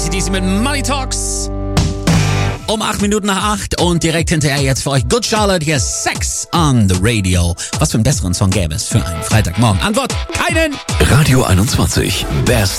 AC/DC mit Money Talks. Um 8 Minuten nach 8 und direkt hinterher jetzt für euch Good Charlotte, hier Sex on the Radio. Was für einen besseren Song gäbe es für einen Freitagmorgen? Antwort, keinen! Radio 21, Best